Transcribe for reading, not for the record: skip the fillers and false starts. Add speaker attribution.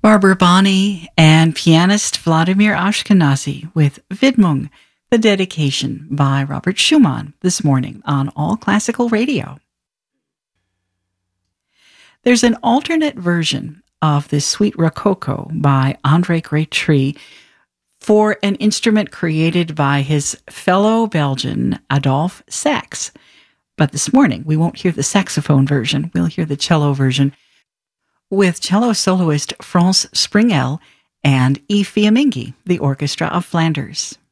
Speaker 1: Barbara Bonney and pianist Vladimir Ashkenazy with Widmung, the dedication by Robert Schumann this morning on All Classical Radio. There's an alternate version of this Suite Rococo by André Grétry for an instrument created by his fellow Belgian Adolphe Sax. But this morning, we won't hear the saxophone version. We'll hear the cello version with cello soloist France Springel and Yves Fiammingi, the Orchestra of Flanders.